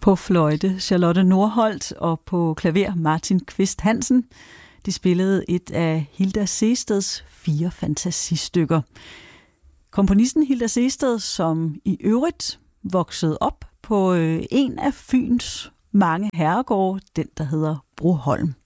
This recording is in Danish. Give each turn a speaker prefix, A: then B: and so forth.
A: På fløjte Charlotte Nordholt og på klaver Martin Kvist Hansen. De spillede et af Hilda Sehsteds 4 fantasistykker. Komponisten Hilda Sehsted, som i øvrigt voksede op på en af Fyns mange herregårde, den der hedder Broholm.